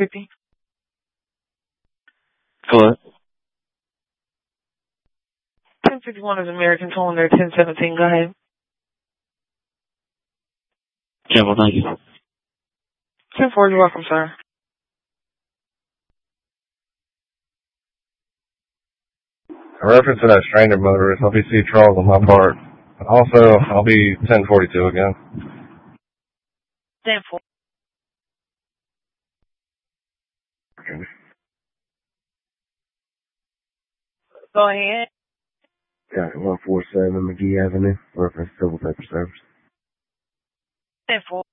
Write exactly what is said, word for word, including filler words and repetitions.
fifty. Hello? ten fifty-one is American Tone there, ten seventeen. Go ahead. Yeah, well, thank you. ten four, you're welcome, sir. A reference to that stranded motorist, I'll be C. Charles on my part. Also, I'll be ten forty-two again. ten four. Okay. Go ahead. Yeah, one forty-seven McGee Avenue, reference Civil Paper Service. ten four.